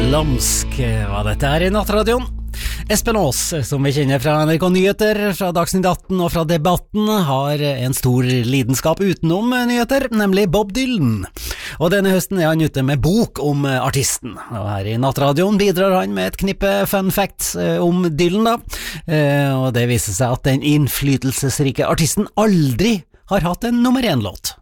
Glamsk var dette her I nattradioen. Espen Aas, som vi kjenner fra NRK Nyheter, fra Dagsnytt 18 og fra Debatten, har en stor lidenskap utenom nyheter, nemlig Bob Dylan. Og denne høsten han ute med bok om artisten. Og her I nattradioen bidrar han med et knippe fun facts om Dylan da. Og det viser seg at den innflytelsesrike artisten aldri har hatt en nummer 1-låt.